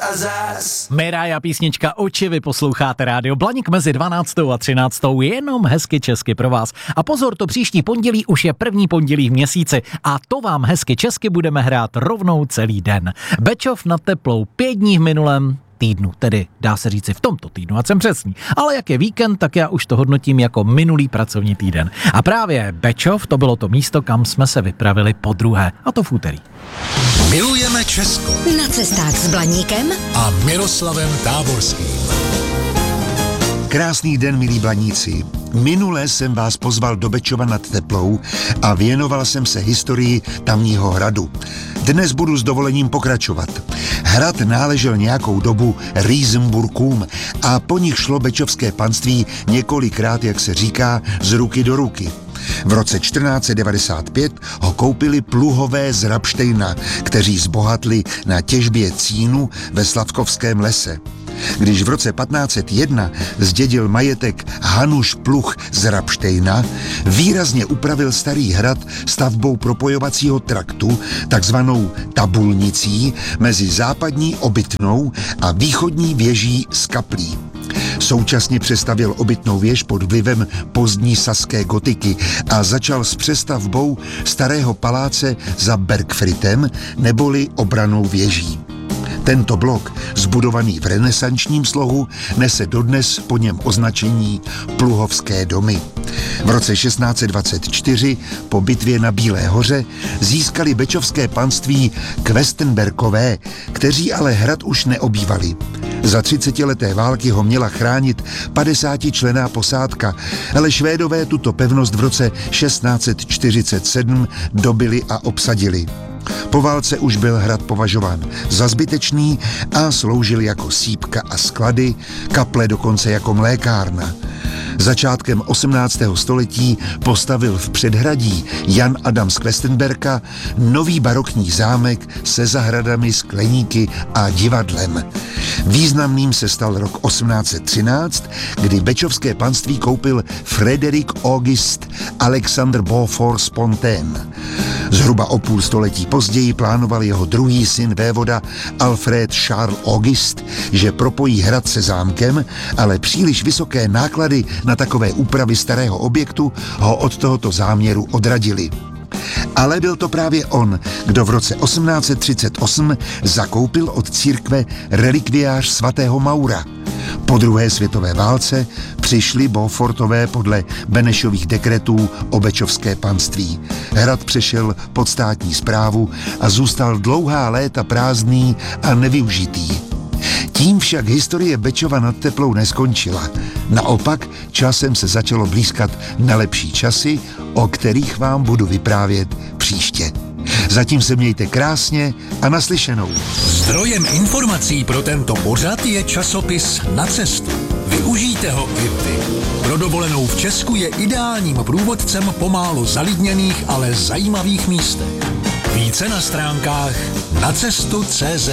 a zas. Miraja písnička Oči, vy posloucháte rádio Blaník mezi 12. a 13. jenom hezky česky pro vás. A pozor, to příští pondělí už je první pondělí v měsíci a to vám hezky česky budeme hrát rovnou celý den. Bečov nad Teplou 5 dní v minulém týdnu, tedy dá se říci v tomto týdnu, ať jsem přesný. Ale jak je víkend, tak já už to hodnotím jako minulý pracovní týden. A právě Bečov, to bylo to místo, kam jsme se vypravili podruhé, a to v úterý. Milujeme Česko. Na cestách s Blaníkem A Miroslavem Táborským. Krásný den, milí blaníci. Minule jsem vás pozval do Bečova nad Teplou a věnoval jsem se historii tamního hradu. Dnes budu s dovolením pokračovat. Hrad náležel nějakou dobu Riesenburkům a po nich šlo bečovské panství několikrát, jak se říká, z ruky do ruky. V roce 1495 ho koupili pluhové z Rabštejna, kteří zbohatli na těžbě cínu ve Slavkovském lese. Když v roce 1501 zdědil majetek Hanuš Pluh z Rabštejna, výrazně upravil starý hrad stavbou propojovacího traktu, takzvanou tabulnicí, mezi západní obytnou a východní věží z kaplí. Současně přestavěl obytnou věž pod vlivem pozdní saské gotiky a začal s přestavbou starého paláce za Bergfritem neboli obranou věží. Tento blok, zbudovaný v renesančním slohu, nese dodnes po něm označení Pluhovské domy. V roce 1624 po bitvě na Bílé hoře získali bečovské panství Questenbergové, kteří ale hrad už neobývali. Za 30leté války ho měla chránit 50členná posádka, ale Švédové tuto pevnost v roce 1647 dobyli a obsadili. Po válce už byl hrad považován za zbytečný a sloužil jako sýpka a sklady, kaple dokonce jako mlékárna. Začátkem 18. století postavil v předhradí Jan Adam z Questenberga nový barokní zámek se zahradami, skleníky a divadlem. Významným se stal rok 1813, kdy bečovské panství koupil Frederik August Alexander Beaufort Spontaine. Zhruba o půl století později plánoval jeho druhý syn vévoda Alfred Charles August, že propojí hrad se zámkem, ale příliš vysoké náklady na takové úpravy starého objektu ho od tohoto záměru odradili. Ale byl to právě on, kdo v roce 1838 zakoupil od církve relikviář svatého Maura. Po druhé světové válce přišli Beaufortové podle Benešových dekretů o bečovské panství. Hrad přešel pod státní správu a zůstal dlouhá léta prázdný a nevyužitý. Tím však historie Bečova nad Teplou neskončila. Naopak časem se začalo blýskat na lepší časy, o kterých vám budu vyprávět příště. Zatím se mějte krásně a naslyšenou. Zdrojem informací pro tento pořad je časopis Na cestu. Využijte ho i vy. Pro dovolenou v Česku je ideálním průvodcem po málo zalidněných, ale zajímavých místech. Více na stránkách nacestu.cz.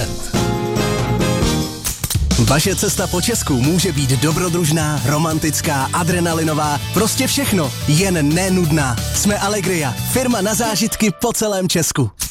Vaše cesta po Česku může být dobrodružná, romantická, adrenalinová, prostě všechno, jen nenudná. Jsme Allegria, firma na zážitky po celém Česku.